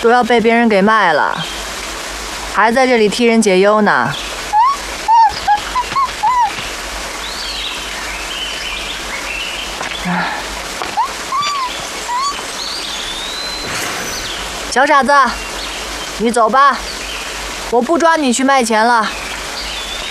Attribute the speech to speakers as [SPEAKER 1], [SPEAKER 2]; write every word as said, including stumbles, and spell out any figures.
[SPEAKER 1] 都要被别人给卖了，还在这里替人解忧呢。小傻子，你走吧，我不抓你去卖钱了。